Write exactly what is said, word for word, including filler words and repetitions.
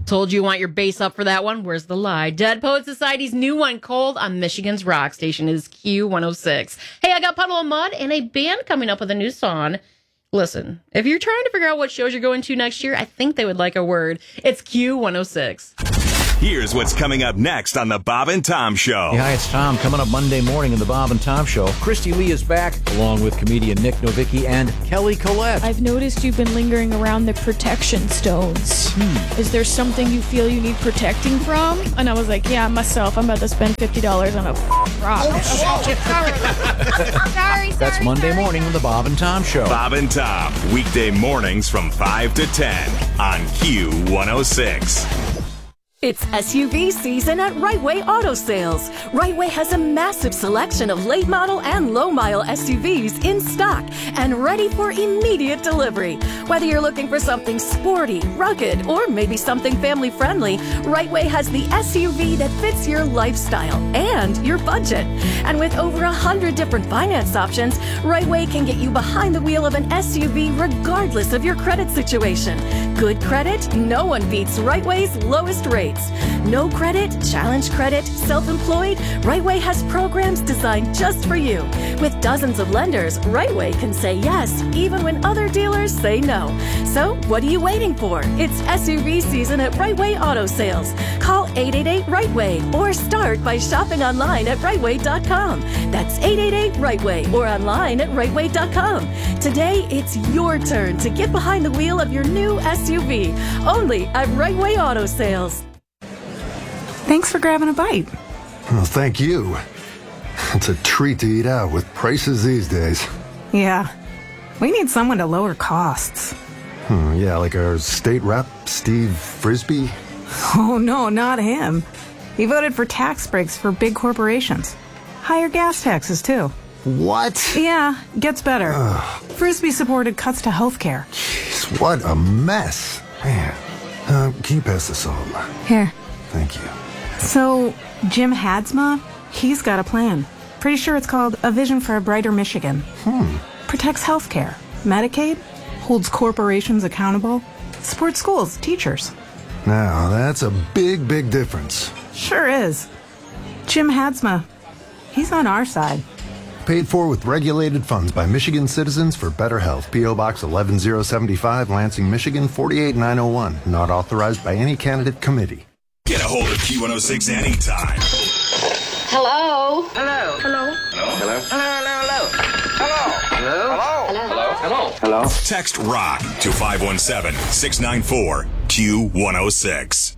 Told you want your bass up for that one. Where's the lie? Dead Poet Society's new one, Cold, on Michigan's rock station is Q one oh six. Hey, I got Puddle of Mud and a band coming up with a new song. Listen, if you're trying to figure out what shows you're going to next year, I think they would like a word. It's Q one oh six. Here's what's coming up next on the Bob and Tom Show. Hey, hi, it's Tom. Coming up Monday morning in the Bob and Tom Show. Christy Lee is back, along with comedian Nick Novicki and Kelly Collette. I've noticed you've been lingering around the protection stones. Hmm. Is there something you feel you need protecting from? And I was like, yeah, myself. I'm about to spend fifty dollars on a rock. Oh, sorry. sorry, sorry. That's Monday sorry, morning sorry. on the Bob and Tom Show. Bob and Tom, weekday mornings from five to ten on Q one oh six. It's S U V season at Right Way Auto Sales. Right Way has a massive selection of late model and low mile S U Vs in stock and ready for immediate delivery. Whether you're looking for something sporty, rugged, or maybe something family friendly, Right Way has the S U V that fits your lifestyle and your budget. And with over a hundred different finance options, Right Way can get you behind the wheel of an S U V regardless of your credit situation. Good credit? No one beats Right Way's lowest rates. No credit, challenge credit, self-employed, Right Way has programs designed just for you. With dozens of lenders, Right Way can say yes, even when other dealers say no. So, what are you waiting for? It's S U V season at Right Way Auto Sales. Call eight eight eight right way or start by shopping online at right way dot com. That's eight eight eight right way or online at right way dot com. Today, it's your turn to get behind the wheel of your new S U V. Only at Right Way Auto Sales. Thanks for grabbing a bite. Well, thank you. It's a treat to eat out with prices these days. Yeah, we need someone to lower costs. Hmm, yeah, like our state rep, Steve Frisbee. Oh, no, not him. He voted for tax breaks for big corporations. Higher gas taxes, too. What? Yeah, gets better. Ugh. Frisbee supported cuts to health care. Jeez, what a mess. Man, uh, can you pass the salt? Here. Thank you. So, Jim Hadsma, he's got a plan. Pretty sure it's called A Vision for a Brighter Michigan. Hmm. Protects healthcare, Medicaid, holds corporations accountable, supports schools, teachers. Now, that's a big, big difference. Sure is. Jim Hadsma, he's on our side. Paid for with regulated funds by Michigan Citizens for Better Health. P O. Box eleven oh seventy-five, Lansing, Michigan, forty-eight nine oh one. Not authorized by any candidate committee. Get a hold of Q one oh six anytime. Hello? Hello? Hello? Hello? Hello? Hello? Hello? Hello? Hello? Hello? Hello? Text ROCK to five one seven, six nine four, Q one oh six.